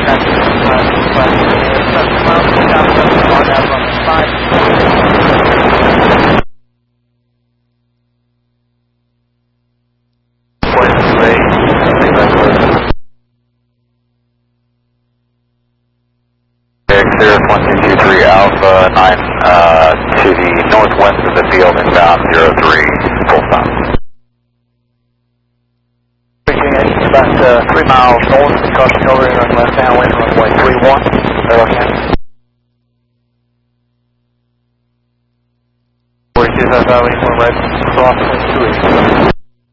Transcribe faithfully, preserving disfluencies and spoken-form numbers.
one two two three Alpha nine uh, to the northwest of the field inbound zero three, full stop. About uh, three miles north of the caution over and run left downwind runway three one, Arrow County. forty-two five five, one right, cross two eight.